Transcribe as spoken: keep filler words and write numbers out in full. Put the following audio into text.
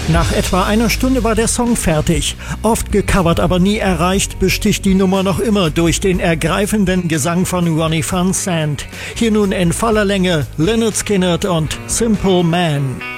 Nach etwa einer Stunde war der Song fertig. Oft gecovert, aber nie erreicht, besticht die Nummer noch immer durch den ergreifenden Gesang von Ronnie Van Sant. Hier nun in voller Länge Lynyrd Skynyrd und Simple Man.